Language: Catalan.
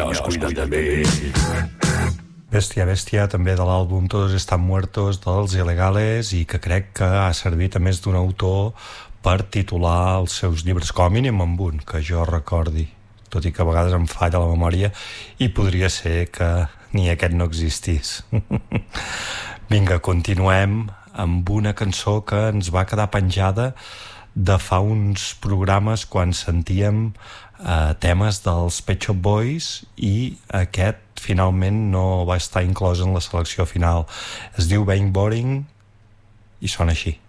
niños, cuida't de mi. Bèstia, bèstia, també de l'àlbum Todos están muertos, dels Il·legales, i que crec que ha servit a més d'un autor per titular els seus llibres, com a mínim amb un, que jo recordi, tot i que a vegades em falla la memòria, i podria ser que ni aquest no existís. Vinga, continuem amb una cançó que ens va quedar penjada de fa uns programes quan sentíem temes dels Pet Shop Boys, i aquest finalment no va estar inclòs en la selecció final. Es diu Being Boring i sona així.